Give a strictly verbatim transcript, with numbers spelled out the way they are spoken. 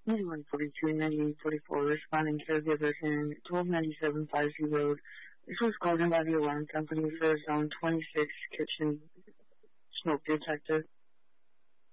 ninety-one forty-two, ninety-eight forty-four, responding caregivers in twelve ninety-seven Firesea Road. This was called in by the alarm company for zone twenty-six kitchen smoke detector.